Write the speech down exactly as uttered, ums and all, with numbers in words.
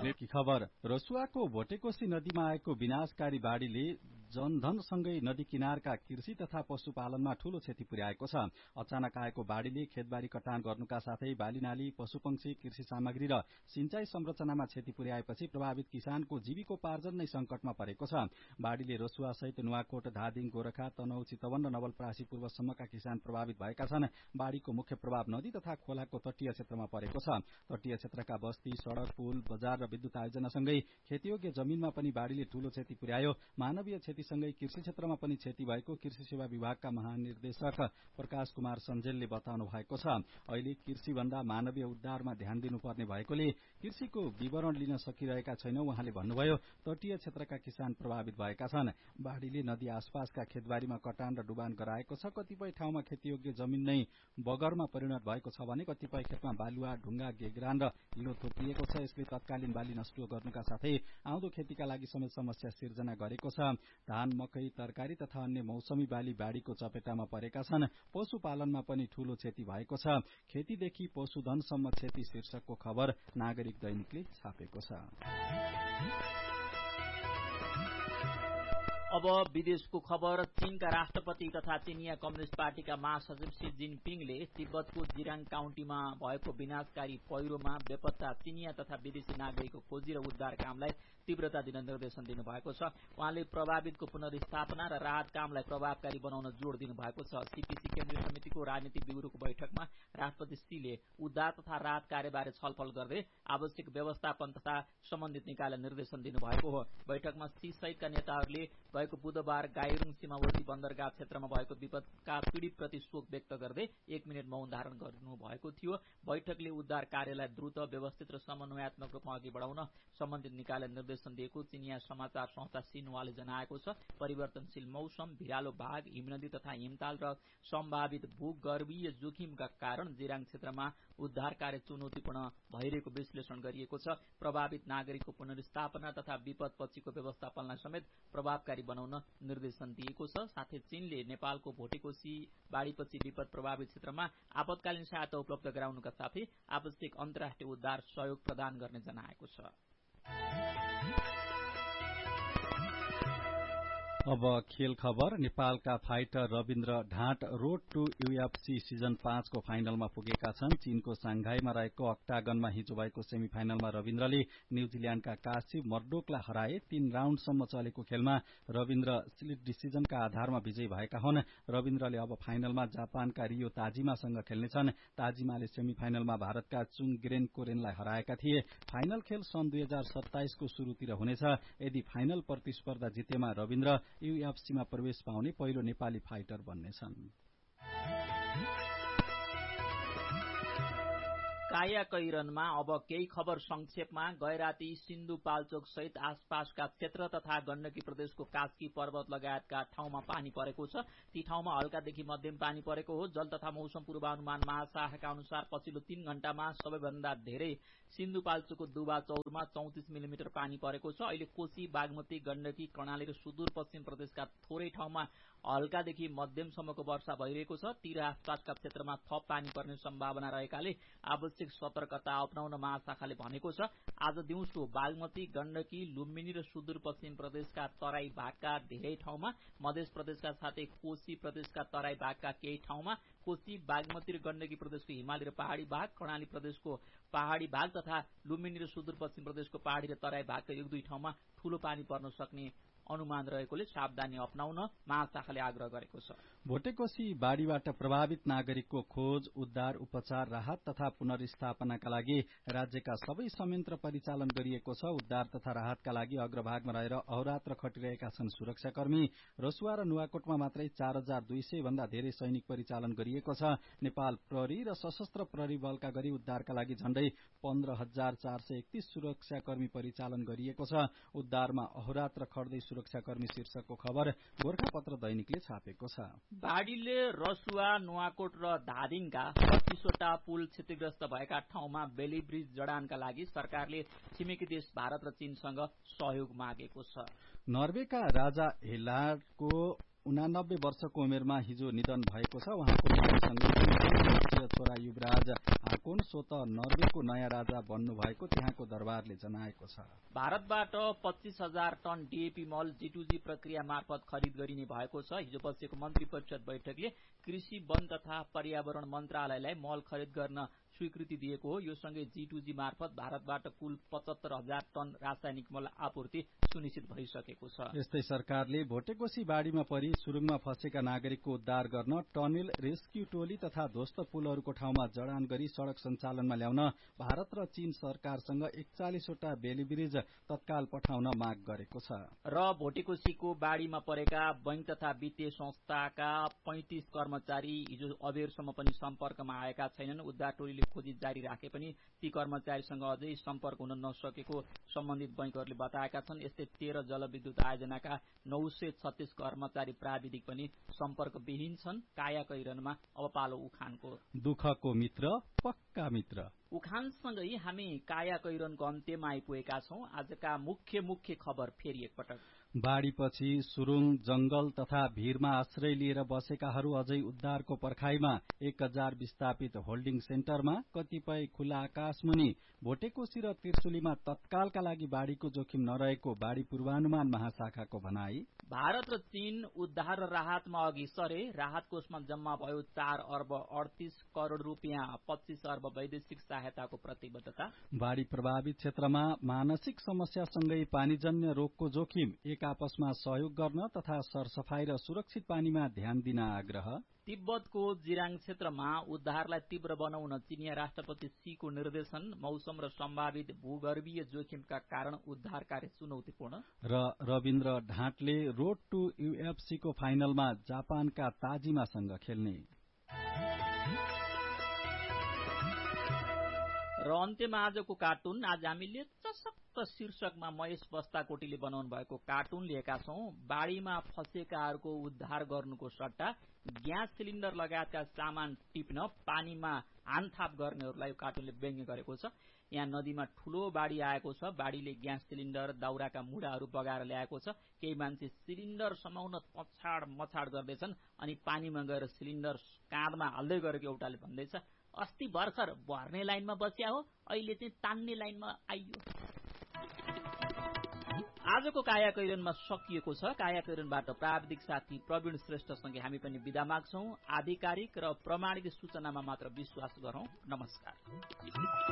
खबर रसुवाको भोटेकोशी नदीमा आएको विनाशकारी बाढ़ीले जनधनसँगै नदी किनारका कृषि तथा पशुपालनमा ठूलो क्षति पुर्याएको छ। अचानक आएको बाढ़ीले खेतबारी कटान गर्नुका साथै बालीनाली, पशुपक्षी, कृषि सामग्री र सिंचाई संरचनामा क्षति पुर्याएपछि प्रभावित किसानको जीविकोपार्जन नै संकटमा परेको छ। बाढ़ीले रसुवा सहित नुवाकोट, धादिङ, गोरखा, तनहुँ, चितवन र नवलपरासी पूर्वसम्मका किसान प्रभावित भएका छन्। बाढ़ीको मुख्य प्रभाव नदी तथा खोलाको तटीय क्षेत्रमा परेको छ। तटीय क्षेत्रका बस्ती, सड़क, पुल, बजार र विद्युत आयोजनासँगै खेतीयोग्य जमीनमा पनि बाढ़ीले ठूलो क्षति पुर्यायो। मानवीय क्षतिसँगै कृषि क्षेत्रमा पनि क्षति भएको कृषि सेवा विभागका महानिर्देशक प्रकाश कुमार सञ्जेलले बताउनु भएको छ। अहिले कृषि भन्दा मानवीय उद्धारमा ध्यान दिनुपर्ने भएकोले कृषिको विवरण लिन सकिरहेका छैनौं उहाँले भन्नुभयो। तटीय क्षेत्रका किसान प्रभावित भएका छन्। बाढ़ीले नदी आसपासका खेतबारीमा कटान र डुबान गराएको छ। कतिपय ठाउँमा खेतीयोग्य जमीन नै बगरमा परिणत भएको छ भने कतिपय खेतमा बालुवा, ढुंगा, गेग्रान र हिलो थोपिएको छ। यसले तत्कालीन बाली नष्ट गर्नुका साथै आउँदो खेतीका लागि समेत समस्या सिर्जना गरेको छ। धान, मकै, तरकारी तथा अन्य मौसमी बाली बाढ़ीको चपेटामा परेका छन्। पशुपालनमा पनि ठूलो क्षति भएको छ। खेतीदेखि पशुधनसम्म क्षति शीर्षकको खबर नागरिक दैनिकले छापेको छ। अब विदेशको खबर। चीनका राष्ट्रपति तथा चीनिया कम्युनिष्ट पार्टीका महासचिव शी जिनपिङले तिब्बतको जिराङ काउन्टीमा भएको विनाशकारी पहिरोमा बेपत्ता चीनिया तथा विदेशी नागरिकको खोजी र उद्धार कामलाई तीव्रता दिन निर्देशन दिनुभएको छ। उहाँले प्रभावितको पुनर्स्थापना र राहत कामलाई प्रभावकारी बनाउन जोड़ दिनुभएको छ। सीपीसी केन्द्रीय समितिको राजनीतिक ब्यूरोको बैठकमा राष्ट्रपति शीले उद्धार तथा राहत कार्यबारे छलफल गर्दै आवश्यक व्यवस्थापन तथा सम्बन्धित निकायलाई निर्देशन दिनुभएको हो। बैठकमा शी सहितका नेताहरूले भएको बुधबार गाइरुङ सीमावर्ती बन्दरगाह क्षेत्रमा भएको विपदका पीड़ितप्रति शोक व्यक्त गर्दै एक मिनट मौन धारण गर्नुभएको थियो। बैठकले उद्धार कार्यलाई द्रुत, व्यवस्थित र समन्वयात्मक रूपमा अघि बढाउन सम्बन्धित निकायलाई निर्देशन दिएको चिनिया समाचार संस्था सिन्हुवाले जनाएको छ। परिवर्तनशील मौसम, भिरालो भाग, हिमनदी तथा हिमताल र सम्भावित भूगर्भीय जोखिमका कारण जिराङ क्षेत्रमा उद्धार कार्य चुनौतीपूर्ण भइरहेको विश्लेषण गरिएको छ। प्रभावित नागरिकको पुनर्स्थापना तथा विपदपछिको व्यवस्थापनलाई समेत प्रभावकारी बनाउन निर्देशन दिएको छ। साथै चीनले नेपालको भोटेकोशी बाढ़ीपछि विपद प्रभावित क्षेत्रमा आपतकालीन सहायता उपलब्ध गराउनुका साथै आवश्यक अन्तर्राष्ट्रिय उद्धार सहयोग प्रदान गर्ने जनाएको छ। अब खेल खबर। नेपालका fighter Rabindra ढाँट road two UFC season पाँचको फाइनलमा पुगेका छन्। चीनको सांघाईमा रहेको अक्टागनमा हिजो भएको सेमी फाइनलमा रविन्द्रले न्यूजील्याण्डका कासिम मर्डोकलाई हराए। तीन राउण्डसम्म चलेको खेलमा रविन्द्र स्प्लिट डिसिजनका आधारमा विजयी भएका हुन्। रविन्द्रले अब फाइनलमा जापानका रियो ताजिमासँग खेल्नेछन्। ताजिमाले सेमी फाइनलमा भारतका चुङ गिरेन कोरेनलाई हराएका थिए। फाइनल खेल सन् दुई हजार सत्ताइसको शुरूतिर हुनेछ। यदि फाइनल प्रतिस्पर्धा जितेमा रविन्द्र यूएफसीमा प्रवेश पाउने पहिलो नेपाली फाइटर बन्नेछन्। कायाकैरनमा अब केही खबर संक्षेपमा। गैराती, सिन्धुपाल्चोक सहित आसपासका क्षेत्र तथा गण्डकी प्रदेशको कास्की पर्वत लगायतका ठाउँमा पानी परेको छ। ती ठाउँमा हल्कादेखि मध्यम पानी परेको हो। जल तथा मौसम पूर्वानुमान महाशाखाका अनुसार पछिल्लो तीन घण्टामा सबैभन्दा धेरै सिन्धुपाल्चोकको दुबा चौरमा चौतिस मिलिमिटर पानी परेको छ। अहिले कोशी, बागमती, गण्डकी, कर्णाली र सुदूरपश्चिम प्रदेशका थोरै ठाउँमा हल्कादेखि मध्यमसम्मको वर्षा भइरहेको छ। ती र आसपासका क्षेत्रमा थप पानी पर्ने सम्भावना रहेकाले आवश्यक सतर्कता अपनाउन महाशाखाले भनेको छ। आज दिउँसो बागमती, गण्डकी, लुम्बिनी र सुदूरपश्चिम प्रदेशका तराई भागका धेरै ठाउँमा, मध्य प्रदेशका साथै कोशी प्रदेशका तराई भागका केही ठाउँमा, कोशी, बागमती र गण्डकी प्रदेशको हिमाली र पहाड़ी भाग, कर्णाली प्रदेशको पहाड़ी भाग तथा लुम्बिनी र सुदूरपश्चिम प्रदेशको पहाड़ी र तराई भागका एक दुई ठाउँमा ठूलो पानी पर्न सक्ने अनुमान रहेकोले सावधानी अपनाउन महाशाखाले आग्रह गरेको छ। भोटेकोशी बाढ़ीबाट प्रभावित नागरिकको खोज, उद्धार, उपचार, राहत तथा पुनर्स्थापनाका लागि राज्यका सबै संयन्त्र परिचालन गरिएको छ। उद्धार तथा राहतका लागि अग्रभागमा रहेर अहोरात्र खटिरहेका छन् सुरक्षाकर्मी। रसुवा र नुवाकोटमा मात्रै चार हजार दुई सय भन्दा धेरै सैनिक परिचालन गरिएको छ। नेपाल प्रहरी र सशस्त्र प्रहरी बलका गरी उद्धारका लागि झण्डै पन्ध्र हजार चार सय एकतीस सुरक्षाकर्मी परिचालन गरिएको छ। उद्धारमा अहोरात्र खट्दै सुरक्षाकर्मी शीर्षकको खबर गोरखापत्र दैनिकले छापेको छ। बाढ़ीले रसुवा, नुवाकोट र धादिङका पच्चीसवटा पुल क्षतिग्रस्त भएका ठाउँमा बेली ब्रिज जडानका लागि सरकारले छिमेकी देश भारत र चीनसँग सहयोग मागेको छ। नर्वेका राजा हेलाडको उनानब्बे वर्षको उमेरमा हिजो निधन भएको छ। उहाँको मृत्युसँगै छोरा युवराज हाकोन स्वत नर्वेको नयाँ राजा बन्नु भएको त्यहाँको दरबारले जनाएको छ। भारतबाट पच्चीस हजार टन डीएपी मल जीटूजी प्रक्रिया मार्फत खरिद गरिने भएको छ। हिजो बसेको मन्त्री परिषद बैठकले कृषि, वन तथा पर्यावरण मन्त्रालयलाई मल खरिद गर्न स्वीकृति दिएको हो। यो सँगै जीटूजी मार्फत भारतबाट कुल पचहत्तर हजार टन रासायनिक मल आपूर्ति सुनिश्चित भइसकेको छ। यस्तै सरकारले भोटेकोशी बाढ़ीमा परि सुरुङमा फँसेका नागरिकको उद्धार गर्न टनेल, रेस्क्यू टोली तथा ध्वस्त पुलहरूको ठाउँमा जडान गरी सड़क सञ्चालनमा ल्याउन भारत र चीन सरकारसँग एकचालिसवटा बेली ब्रिज तत्काल पठाउन माग गरेको छ। र भोटेकोशीको बाढ़ीमा परेका बैंक तथा वित्तीय संस्थाका पैंतिस कर्मचारी हिजो अबेरसम्म पनि सम्पर्कमा आएका छैनन्। उद्धार टोलीले खोजी जारी राखे पनि ती कर्मचारीसँग अझै सम्पर्क हुन नसकेको सम्बन्धित बैंकहरूले बताएका छन्। यस्तै तेह्र जलविद्युत आयोजनाका नौ सय छत्तीस कर्मचारी प्राविधिक पनि सम्पर्कविहीन छन्। काया कैरनमा अब पालो उखानको। दुःखको मित्र पक्का मित्र। उखानसँगै हामी काया कैरनको अन्त्यमा आइपुगेका छौं। आजका मुख्य मुख्य खबर फेरि एकपटक। बाढ़ीपछि सुरुङ, जंगल तथा भीरमा आश्रय लिएर बसेकाहरू अझै उद्धारको पर्खाइमा। एक हजार विस्थापित होल्डिङ सेन्टरमा, कतिपय खुला आकाशमुनि। भोटेकोशी र त्रिशुलीमा तत्कालका लागि बाढ़ीको जोखिम नरहेको बाढ़ी पूर्वानुमान महाशाखाको भनाई। भारत र चीन उद्धार र राहतमा अघि सरे। राहत कोषमा जम्मा भयो चार अर्ब अडतीस करोड़ रूपियाँ, पच्चीस अर्ब वैदेशिक सहायताको प्रतिबद्धता। बाढ़ी प्रभावित क्षेत्रमा मानसिक समस्यासँगै पानीजन्य रोगको जोखिम। एक आपसमा सहयोग गर्न तथा सरसफाई र सुरक्षित पानीमा ध्यान दिन आग्रह। तिब्बतको जिराङ क्षेत्रमा उद्धारलाई तीव्र बनाउन चिनिया राष्ट्रपति सीको निर्देशन। मौसम र सम्भावित भूगर्भीय जोखिमका कारण उद्धार कार्य चुनौतीपूर्ण। र रविन्द्र ढाँटले रोड टू यूएफसीको फाइनलमा जापानका ताजिमासँग खेल्ने। र अन्त्यमा आजको कार्टुन। आज हामीले चसक्क शीर्षकमा महेश बस्ताकोटीले बनाउनु भएको कार्टुन लिएका छौं। बाढ़ीमा फँसेकाहरूको उद्धार गर्नुको सट्टा ग्यास सिलिण्डर लगायतका सामान टिप्न पानीमा हानथाप गर्नेहरूलाई यो कार्टुनले व्यङ्ग्य गरेको छ। यहाँ नदीमा ठूलो बाढ़ी आएको छ। बाढ़ीले ग्यास सिलिण्डर, दाउराका मुढाहरू बगाएर ल्याएको छ। केही मान्छे सिलिण्डर समाउन पछाड मछाड गर्दैछन् अनि पानीमा गएर सिलिण्डर काँधमा हाल्दै गरेको एउटाले भन्दैछ, अस्ति भर्खर भर्ने लाइनमा बस्या हो, अहिले चाहिँ तान्ने लाइनमा आइयो। आजको काया कैरनमा सकिएको छ। काया कैरनबाट प्राविधिक साथी प्रवीण श्रेष्ठसँगै हामी पनि बिदा माग्छौं। आधिकारिक र प्रमाणित सूचनामा मात्र विश्वास गरौं। नमस्कार।